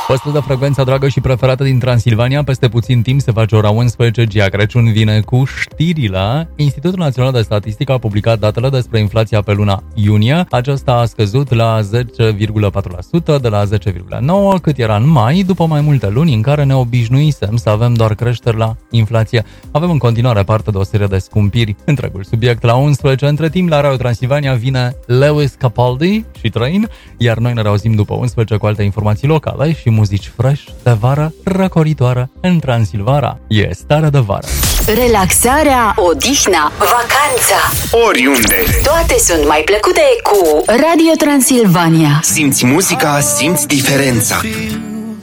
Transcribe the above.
Păstrând frecvența dragă și preferată din Transilvania, peste puțin timp se face ora 11, Gia Crăciun vine cu știrile. Institutul Național de Statistică a publicat datele despre inflația pe luna iunie. Aceasta a scăzut la 10,4% de la 10,9% cât era în mai, după mai multe luni în care ne obișnuisem să avem doar creșteri la inflație. Avem în continuare parte de o serie de scumpiri. Întregul subiect la 11, între timp la Radio Transilvania vine Lewis Capaldi și Train, iar noi ne reauzim după 11 cu alte informații locale și muzici fresh de vară răcoritoare în Transilvania. E stare de vară. Relaxarea, odihna, vacanța, oriunde. toate sunt mai plăcute cu Radio Transilvania. Simți muzica, simți diferența.